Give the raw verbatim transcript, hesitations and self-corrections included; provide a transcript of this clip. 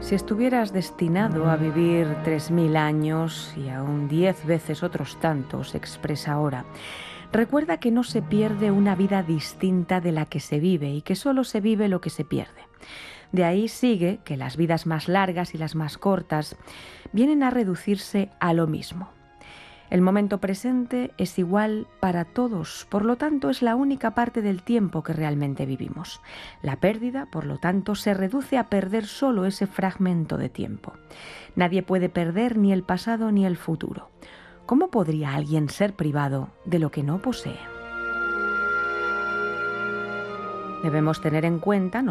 Si estuvieras destinado a vivir tres mil años y aún diez veces otros tantos, expresa ahora, recuerda que no se pierde una vida distinta de la que se vive y que solo se vive lo que se pierde. De ahí sigue que las vidas más largas y las más cortas vienen a reducirse a lo mismo. El momento presente es igual para todos, por lo tanto es la única parte del tiempo que realmente vivimos. La pérdida, por lo tanto, se reduce a perder solo ese fragmento de tiempo. Nadie puede perder ni el pasado ni el futuro. ¿Cómo podría alguien ser privado de lo que no posee? Debemos tener en cuenta